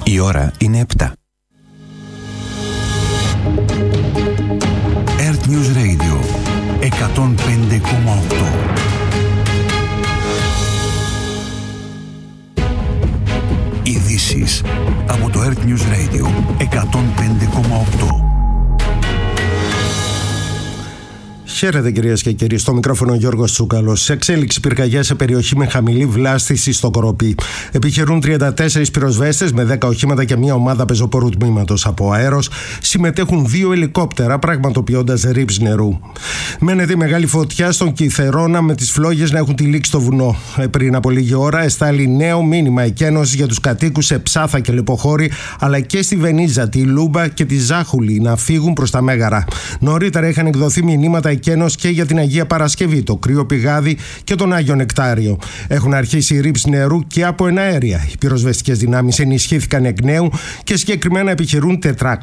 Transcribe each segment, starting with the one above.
Η ώρα είναι 7. Earth News Radio 105,8. Ειδήσεις από το Earth News Radio 105,8. Χαίρετε κυρίες και κύριοι, στο μικρόφωνο Γιώργος Τσούκαλος. Σε εξέλιξη πυρκαγιά σε περιοχή με χαμηλή βλάστηση στο Κοροπή. Επιχειρούν 34 πυροσβέστες με 10 οχήματα και μια ομάδα πεζοπόρου τμήματος από αέρος. Συμμετέχουν 2 ελικόπτερα, πραγματοποιώντας ρήψη νερού. Μένεται η μεγάλη φωτιά στον Κιθερώνα με τις φλόγες να έχουν τυλίξει το βουνό. Πριν από λίγη ώρα εστάλει νέο μήνυμα εκένωσης για τους κατοίκους σε Ψάθα και Λεποχώρη, αλλά και στη Βενίζα, τη Λούμπα και τη Ζάχουλη να φύγουν προς τα Μέγαρα. Νωρίτερα είχαν εκδοθεί μηνύματα εκένωσης και για την Αγία Παρασκευή, το Κρύο Πηγάδι και τον Άγιο Νεκτάριο. Έχουν αρχίσει ρήψη νερού και από εναέρια. Οι πυροσβεστικές δυνάμεις ενισχύθηκαν εκ νέου και συγκεκριμένα επιχειρούν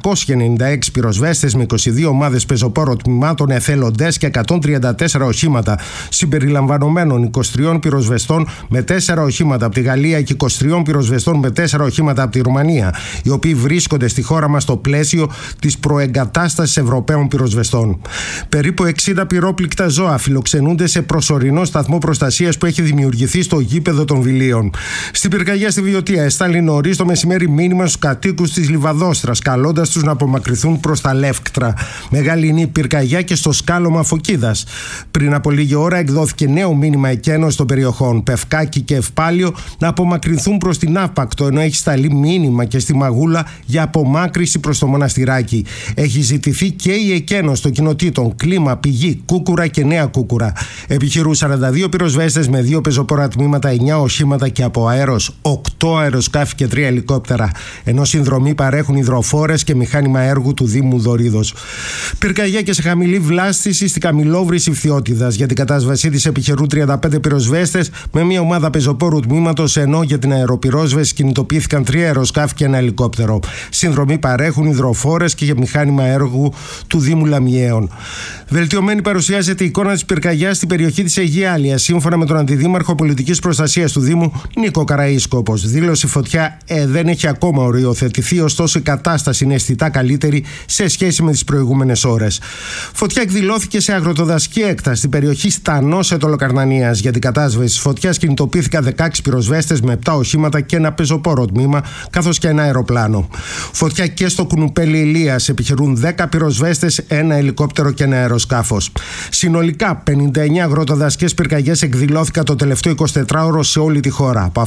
496 πυροσβέστες με 22 ομάδες πεζοπόρων τμήματων, εθελοντές και 134 οχήματα, συμπεριλαμβανομένων 23 πυροσβεστών με 4 οχήματα από τη Γαλλία και 23 πυροσβεστών με 4 οχήματα από τη Ρουμανία, οι οποίοι βρίσκονται στη χώρα μας στο πλαίσιο της προεγκατάστασης Ευρωπαίων πυροσβεστών. Περίπου 60 πυρόπληκτα ζώα φιλοξενούνται σε προσωρινό σταθμό προστασίας που έχει δημιουργηθεί στο γήπεδο των Βιλίων. Στην πυρκαγιά στη Βιωτία εστάλει νωρίς το μεσημέρι μήνυμα στους κατοίκους της Λιβαδόστρας, καλώντας τους να απομακρυνθούν προς τα Λεύκτρα. Μεγάλη είναι η πυρκαγιά και στο σκάλωμα Φωκίδας. Πριν από λίγη ώρα εκδόθηκε νέο μήνυμα εκένωσης των περιοχών Πευκάκη και Ευπάλιο να απομακρυνθούν προς την Άπακτο, ενώ έχει σταλεί μήνυμα και στη Μαγούλα για απομάκρυνση προς το Μοναστηράκι. Έχει ζητηθεί και η εκένωση των κοινοτήτων Κλίμα, Πηγή, Κούκουρα και Νέα Κούκουρα. Επιχειρούν 42 πυροσβέστες με 2 πεζοπόρα τμήματα, 9 οχήματα και από αέρος 8 αεροσκάφη και 3 ελικόπτερα. Ενώ συνδρομή παρέχουν υδροφόρες και μηχάνημα έργου του Δήμου Δωρίδος. Πυρκαγιά και σε χαμηλή βλάστηση στη Καμιλόβρηση Φθιώτιδας. Για την κατάσβασή της επιχειρούν 35 πυροσβέστες με μια ομάδα πεζοπόρου τμήματος, ενώ για την αεροπυρόσβεση κινητοποιήθηκαν 3 αεροσκάφη και 1 ελικόπτερο. Συνδρομή παρέχουν υδροφόρες και μηχάνημα έργου του Δήμου Λαμιαίων. Βελτιωμένη παρουσιάζεται η εικόνα της πυρκαγιάς στην περιοχή της Αιγιάλειας, σύμφωνα με τον Αντιδήμαρχο Πολιτικής Προστασίας του Δήμου, Νίκο Καραΐσκοπος. Δήλωσε η φωτιά δεν έχει ακόμα οριοθετηθεί, ωστόσο η κατάσταση είναι αισθητά καλύτερη σε σχέση με τις προηγούμενες ώρες. Φωτιά εκδηλώθηκε σε αγροτοδασική έκταση στην περιοχή Στανός Ετωλοκαρνανίας. Για την κατάσβεση της φωτιάς κινητοποιήθηκαν 16 πυροσβέστες με 7 οχήματα και ένα πεζοπόρο τμήμα, καθώς και ένα αεροπλάνο. Φωτιά και στο Κουνουπέλι Ηλίας. Επιχειρούν 10 πυροσβέστες, ένα ελικόπτερο και ένα αεροσκάφος. Συνολικά 59 αγροτοδασικές πυρκαγιές εκδηλώθηκαν το τελευταίο 24ωρο σε όλη τη χώρα.